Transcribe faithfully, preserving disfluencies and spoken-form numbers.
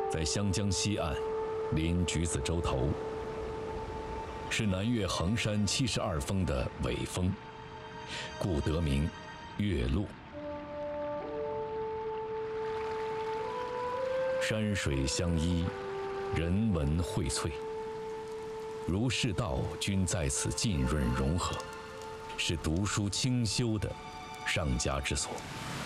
在湘江西岸，临橘子洲头，是南岳衡山七十二峰的尾峰，故得名岳麓。山水相依，人文荟萃，儒释道均在此浸润融合，是读书清修的上佳之所。